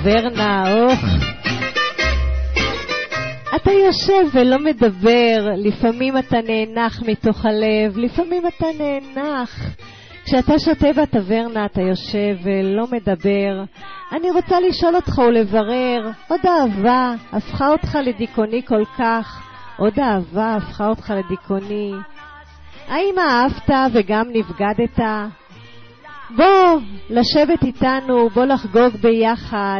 בטברנה, אתה יושב ולא מדבר, לפעמים אתה נאנח מתוך הלב, לפעמים אתה נאנח. כשאתה שותה בטברנה אתה יושב ולא מדבר. אני רוצה לשאול אותך ולברר, עוד אהבה הפכה אותך לדיכאוני כל כך? עוד אהבה הפכה אותך לדיכאוני? האם אהבת וגם נבגדת? בוא לשבת איתנו, בוא לחגוג ביחד.